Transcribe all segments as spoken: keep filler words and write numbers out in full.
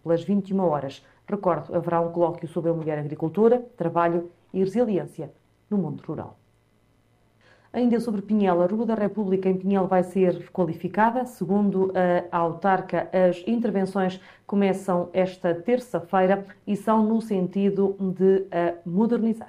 pelas vinte e uma horas. Recordo, haverá um colóquio sobre a mulher agricultura, trabalho e resiliência no mundo rural. Ainda sobre Pinhel, a Rua da República em Pinhel vai ser qualificada. Segundo a autarca, as intervenções começam esta terça-feira e são no sentido de a modernizar.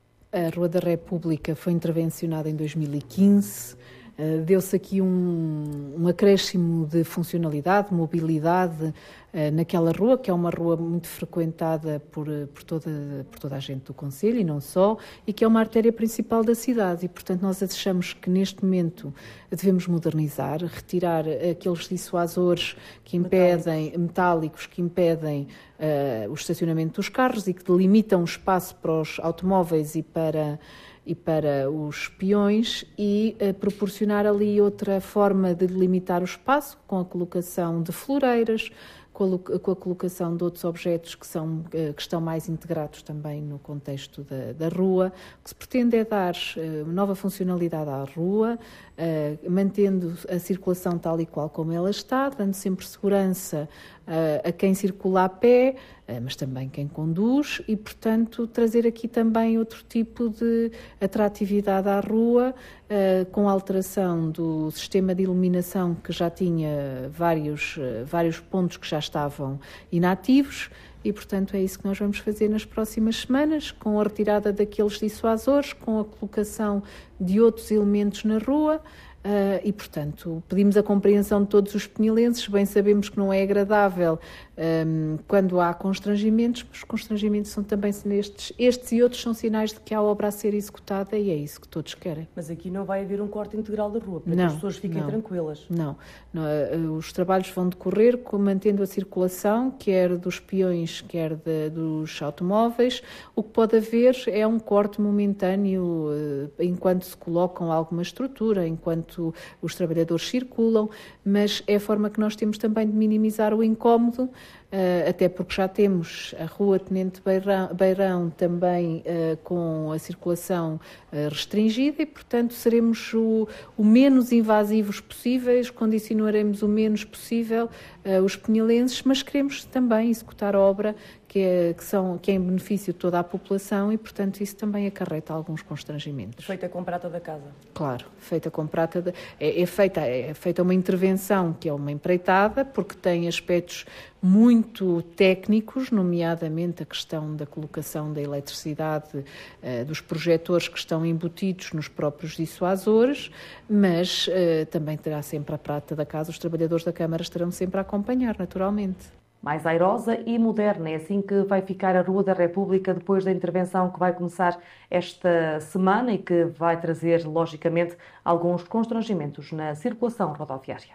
A Rua da República foi intervencionada em dois mil e quinze. Uh, deu-se aqui um, um acréscimo de funcionalidade, mobilidade uh, naquela rua, que é uma rua muito frequentada por, por, toda, por toda a gente do concelho e não só, e que é uma artéria principal da cidade. E, portanto, nós achamos que neste momento devemos modernizar, retirar aqueles dissuasores que impedem, metálicos, metálicos que impedem uh, o estacionamento dos carros e que delimitam o espaço para os automóveis e para... e para os peões e uh, proporcionar ali outra forma de delimitar o espaço com a colocação de floreiras, com a, com a colocação de outros objetos que, são, uh, que estão mais integrados também no contexto da, da rua. O que se pretende é dar uh, nova funcionalidade à rua, uh, mantendo a circulação tal e qual como ela está, dando sempre segurança uh, a quem circula a pé, mas também quem conduz e, portanto, trazer aqui também outro tipo de atratividade à rua, com a alteração do sistema de iluminação que já tinha vários, vários pontos que já estavam inativos e, portanto, é isso que nós vamos fazer nas próximas semanas, com a retirada daqueles dissuasores, com a colocação de outros elementos na rua. Uh, e, portanto, pedimos a compreensão de todos os pinhelenses. Bem sabemos que não é agradável um, quando há constrangimentos, mas os constrangimentos são também estes, estes e outros são sinais de que há obra a ser executada e é isso que todos querem. Mas aqui não vai haver um corte integral da rua, para não, que as pessoas fiquem não, tranquilas. Não, não, os trabalhos vão decorrer mantendo a circulação, quer dos peões, quer de, dos automóveis. O que pode haver é um corte momentâneo uh, enquanto se colocam alguma estrutura, enquanto os trabalhadores circulam, mas é a forma que nós temos também de minimizar o incómodo, até porque já temos a Rua Tenente Beirão, Beirão também com a circulação restringida e, portanto, seremos o, o menos invasivos possíveis, condicionaremos o menos possível os pinhelenses, mas queremos também executar a obra que é, que, são, que é em benefício de toda a população e, portanto, isso também acarreta alguns constrangimentos. Feita com prata da casa? Claro, feita com prata. De, é, é, feita, é feita uma intervenção que é uma empreitada, porque tem aspectos muito técnicos, nomeadamente a questão da colocação da eletricidade, uh, dos projetores que estão embutidos nos próprios dissuasores, mas uh, também terá sempre a prata da casa, os trabalhadores da Câmara estarão sempre a acompanhar, naturalmente. Mais airosa e moderna, é assim que vai ficar a Rua da República depois da intervenção que vai começar esta semana e que vai trazer, logicamente, alguns constrangimentos na circulação rodoviária.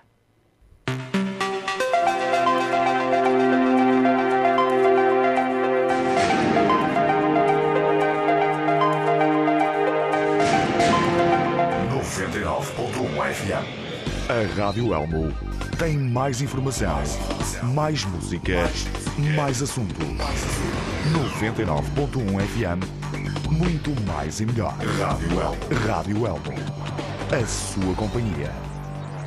noventa e nove ponto um F M. A Rádio Elmo tem mais informação, mais música, mais assunto. noventa e nove ponto um F M, muito mais e melhor. Rádio Elmo. Rádio Elmo. A sua companhia.